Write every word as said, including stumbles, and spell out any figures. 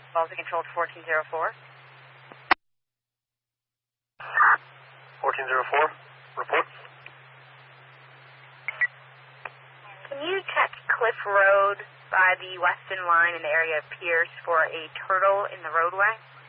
Baltic Control to fourteen oh four. fourteen oh four, report. Can you check Cliff Road by the Weston line in the area of Pierce for a turtle in the roadway?